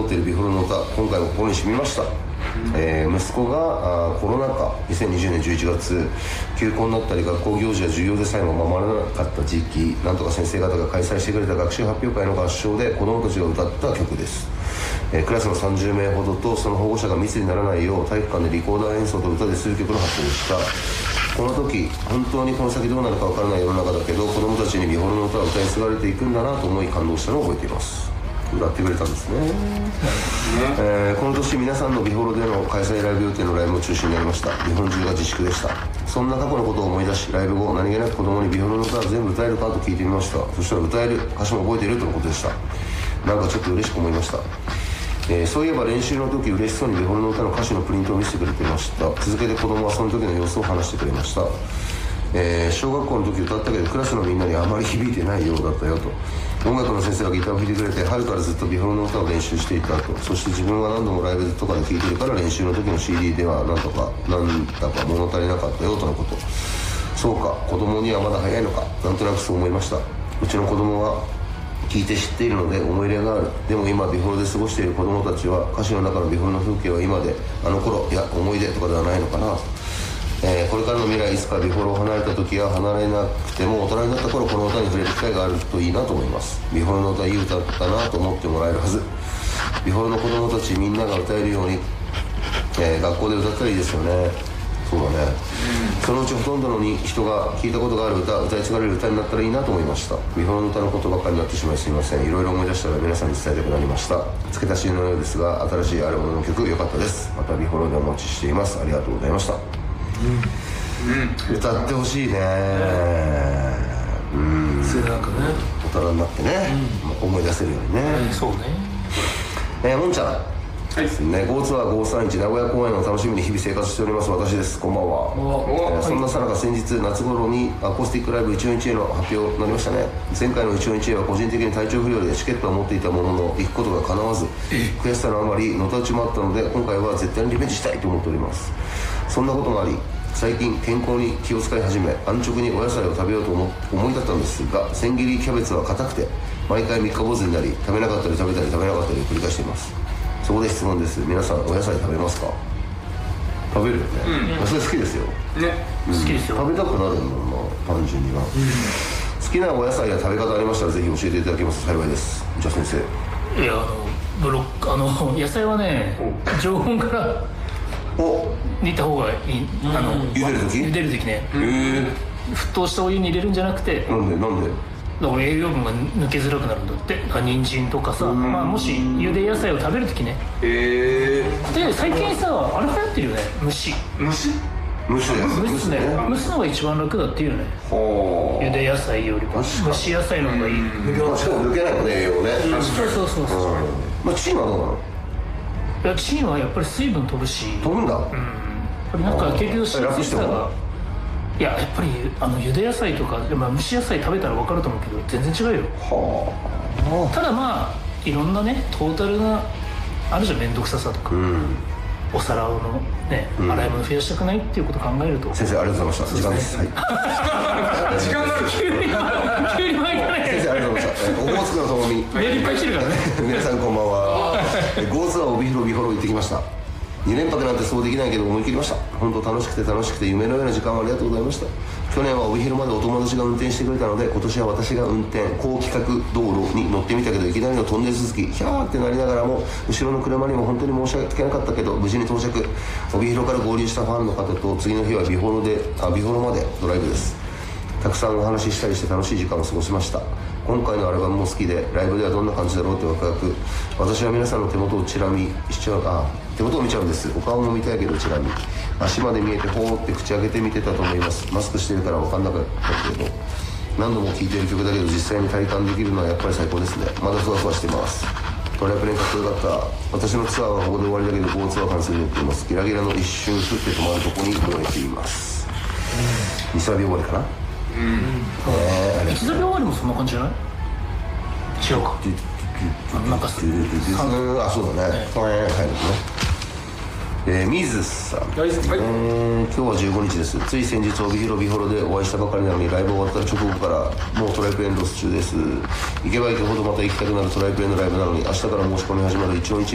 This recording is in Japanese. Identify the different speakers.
Speaker 1: っているビフォロの歌、今回も心に染みました。息子がコロナ禍2020年11月休校になったり学校行事や授業でさえも守らなかった時期、なんとか先生方が開催してくれた学習発表会の合唱で子どもたちが歌った曲です。クラスの30名ほどとその保護者が密にならないよう体育館でリコーダー演奏と歌でする曲の発表でした。この時本当にこの先どうなるか分からない世の中だけど子どもたちにビフォロの歌を歌い継がれていくんだなと思い感動したのを覚えています。歌ってくれたんですね。この年皆さんのビフォロでの開催ライブ予定のライブも中止になりました。日本中が自粛でした。そんな過去のことを思い出しライブ後何気なく子供にビフォロの歌は全部歌えるかと聞いてみました。そしたら歌える、歌詞も覚えているとのことでした。なんかちょっと嬉しく思いました。そういえば練習の時嬉しそうにビフォロの歌の歌詞のプリントを見せてくれていました。続けて子供はその時の様子を話してくれました。小学校の時歌ったけどクラスのみんなにあまり響いてないようだったよと。音楽の先生がギターを弾いてくれて春からずっとビフォロの歌を練習していたと。そして自分は何度もライブとかで聴いてるから練習の時の CD ではなんだか物足りなかったよとのこと。そうか、子供にはまだ早いのか、なんとなくそう思いました。うちの子供は聞いて知っているので思い入れがある。でも今ビフォロで過ごしている子供たちは歌詞の中のビフォロの風景は今であの頃、いや思い出とかではないのかな。これからの未来いつかビフォロを離れた時や離れなくても大人になった頃この歌に触れる機会があるといいなと思います。ビフォロの歌いい歌だなと思ってもらえるはず。ビフォロの子供たちみんなが歌えるように、学校で歌ったらいいですよね。そうだね、そのうちほとんどの人が聞いたことがある歌、歌い継がれる歌になったらいいなと思いました。ビフォロの歌のことばっかりになってしまいすみません。いろいろ思い出したら皆さんに伝えたくなりました。付け足しのようですが新しいアルバムの曲良かったです。またビフォロでお待ちしています。ありがとうございました。歌ってほしいね。
Speaker 2: それなんかね
Speaker 1: 大人になってね、思い出せるようにね。
Speaker 2: そうね。
Speaker 1: もんちゃんですね。5ツアー531名古屋公演を楽しみに日々生活しております私です。こんばんは。そんなさなか先日夏頃にアコースティックライブ141への発表になりましたね。前回の141へは個人的に体調不良でチケットは持っていたものの行くことが叶わず悔しさのあまりのたうちもあったので今回は絶対にリベンジしたいと思っております。そんなこともあり最近健康に気を使い始め安直にお野菜を食べようと思い立ったんですが千切りキャベツは硬くて毎回三日坊主になり食べなかったり食べたり食べなかったりを繰り返しています。そこで質問です。皆さんお野菜食べますか？食べるよね。野菜好きですよ
Speaker 2: ね、好きですよ。
Speaker 1: 食べたくなるもんな単純には。好きなお野菜や食べ方ありましたらぜひ教えていただけますと幸いです。じゃあ先生。
Speaker 2: いや野菜はね常温から煮た方がいい。茹でる時ね。沸騰したお湯に入れるんじゃなくて。
Speaker 1: なんで
Speaker 2: だから栄養分が抜けづらくなるんだって。人参とかさ、もし茹で野菜を食べる時ね。で最近さあれ流行ってるよね、蒸すのが一番楽だっていうよね。茹で野菜よりも蒸し野菜の方がいい。
Speaker 1: しかも抜けないもんね栄養ね。
Speaker 2: そう
Speaker 1: チンはどうなの？
Speaker 2: いやチンはやっぱり水分飛ぶし。
Speaker 1: 飛ぶんだ。
Speaker 2: やっぱりなんか結局新鮮さが。いややっぱり茹で野菜とか蒸し野菜食べたら分かると思うけど全然違うよ。ただいろんなねトータルなあるじゃん、面倒くささとか、お皿のね洗い物増やしたくないっていうことを考えると。
Speaker 1: 先生ありがとうございました。時間です。
Speaker 2: 時間なる急に前からね。
Speaker 1: 先生ありがとうございました。おぼつくのともみ
Speaker 2: メールいっぱい来てるからね。
Speaker 1: 皆さんこんばんは。ゴーツアー帯広ビフォロ行ってきました。2連泊なんてそうできないけど思い切りました。本当楽しくて夢のような時間をありがとうございました。去年は帯広までお友達が運転してくれたので今年は私が運転高規格道路に乗ってみたけどいきなりのトンネル続きヒャーってなりながらも後ろの車にも本当に申し訳なかったけど無事に到着。帯広から合流したファンの方と次の日はビフォロまでドライブです。たくさんお話ししたりして楽しい時間を過ごしました。今回のアルバムも好きでライブではどんな感じだろうってワクワク。私は皆さんの手元を見ちゃうんです。お顔も見たいけどチラ見、足まで見えてほーって口開けて見てたと思います。マスクしてるから分かんなかったけど何度も聴いてる曲だけど実際に体感できるのはやっぱり最高ですね。まだふわふわしてます。トライプレンかっこよかった。私のツアーはここで終わりだけど5ツアー完成でやっています。ギラギラの一瞬降って止まるとこに燃えています。2サビ終わりかな。
Speaker 2: 1サビ終わりもそんな感じじゃない？違うか。なんかそう
Speaker 1: だね。水さん、今日は15日です。つい先日帯広ビフォロでお会いしたばかりなのにライブ終わった直後からもうトライプレーンロス中です。行けば行くほどまた行きたくなるトライプレーンのライブなのに明日から申し込み始まる141